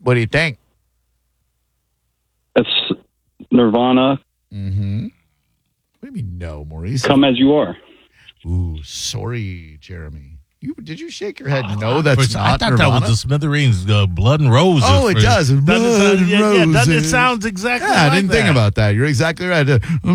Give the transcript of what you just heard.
What do you think? It's Nirvana. Mm-hmm. What do you mean no, Maurice? Come As You Are. Ooh, sorry, Jeremy. Did you shake your head? No, that's not I thought Nirvana. that was the Smithereens, Blood and Roses. Oh, it does. Blood and Yeah, Roses. it sounds exactly Yeah, like I didn't think that. about that. You're exactly right.